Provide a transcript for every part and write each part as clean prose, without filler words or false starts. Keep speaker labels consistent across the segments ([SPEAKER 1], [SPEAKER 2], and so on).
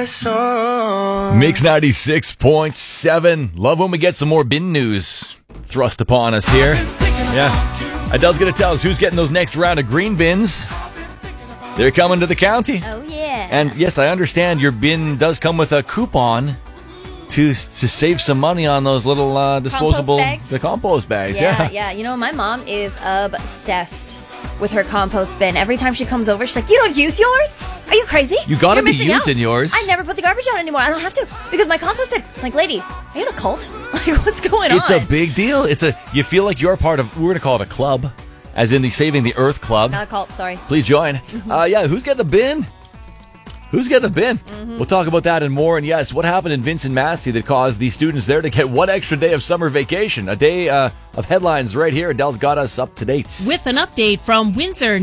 [SPEAKER 1] dress on.
[SPEAKER 2] Mix 96.7. Love when we get some more bin news thrust upon us here. Yeah. Adele's going to tell us who's getting those next round of green bins. They're coming to the county.
[SPEAKER 3] Oh, yeah.
[SPEAKER 2] And yes, I understand your bin does come with a coupon to save some money on those little disposable compost bags.
[SPEAKER 3] Yeah. You know, my mom is obsessed with her compost bin. Every time she comes over, she's like, "You don't use yours? Are you crazy?
[SPEAKER 2] You got to be
[SPEAKER 3] missing
[SPEAKER 2] using
[SPEAKER 3] out.
[SPEAKER 2] yours."
[SPEAKER 3] I never put the garbage out anymore. I don't have to because my compost bin. I'm like, lady, are you in a cult? Like, what's going on?
[SPEAKER 2] It's a big deal. You feel like you're part of. We're going to call it a club, as in the Saving the Earth Club.
[SPEAKER 3] Not a cult. Sorry.
[SPEAKER 2] Please join. Yeah, who's getting a bin? Who's getting a bin? We'll talk about that and more. And yes, what happened in Vincent Massey that caused the students there to get one extra day of summer vacation? A day of headlines right here. Adele's got us up to date.
[SPEAKER 4] With an update from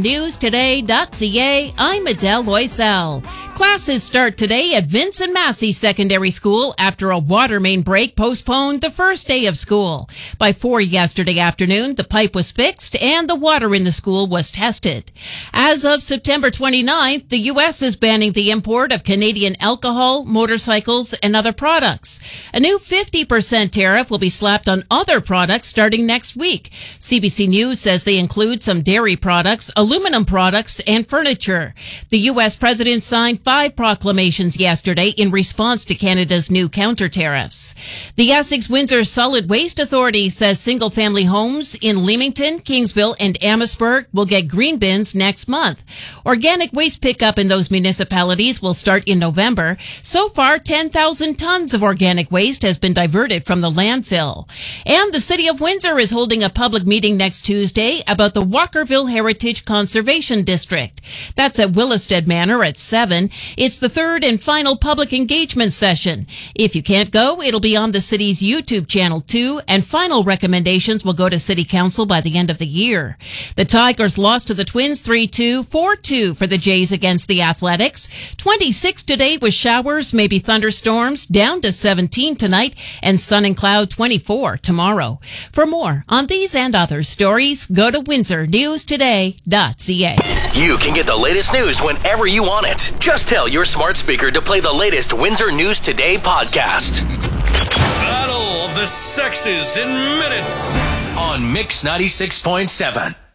[SPEAKER 4] WindsorNewsToday.ca, I'm Adele Loisel. Classes start today at Vincent Massey Secondary School after a water main break postponed the first day of school. By 4 yesterday afternoon, the pipe was fixed and the water in the school was tested. As of September 29th, the U.S. is banning the import of Canadian alcohol, motorcycles, and other products. A new 50% tariff will be slapped on other products starting next week. CBC News says they include some dairy products, aluminum products, and furniture. The U.S. president signed 5 proclamations yesterday in response to Canada's new counter tariffs. The Essex-Windsor Solid Waste Authority says single-family homes in Leamington, Kingsville, and Amherstburg will get green bins next month. Organic waste pickup in those municipalities will start in November. So far, 10,000 tons of organic waste has been diverted from the landfill. And the City of Windsor is holding a public meeting next Tuesday about the Walkerville Heritage Conservation District. That's at Willisted Manor at 7. It's the third and final public engagement session. If you can't go, it'll be on the city's YouTube channel too, and final recommendations will go to City Council by the end of the year. The Tigers lost to the Twins 3-2, 4-2 for the Jays against the Athletics. 26 today with showers, maybe thunderstorms, down to 17 tonight, and sun and cloud 24 tomorrow. For more on these and other stories, go to WindsorNewsToday.ca.
[SPEAKER 1] You can get the latest news whenever you want it. Just tell your smart speaker to play the latest Windsor News Today podcast. Battle of the Sexes in minutes on Mix 96.7.